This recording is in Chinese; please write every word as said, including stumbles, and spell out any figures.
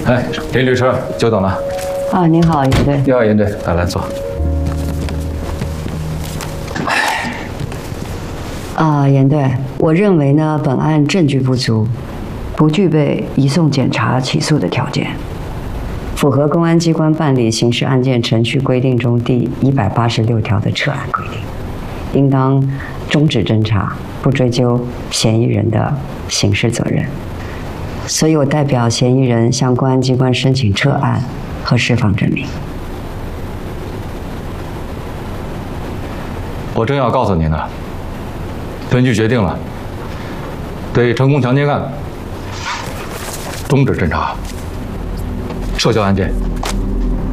哎，林律师，久等了。 啊，您好，严队。 你好，严队，来来坐。 啊，严队，我认为呢，本案证据不足，不具备移送检察起诉的条件，符合公安机关办理刑事案件程序规定中第一百八十六条的撤案规定，应当终止侦查，不追究嫌疑人的刑事责任。所以我代表嫌疑人向公安机关申请撤案和释放证明。 我正要告诉您呢，本局决定了，对成功强奸案终止侦查，撤销案件。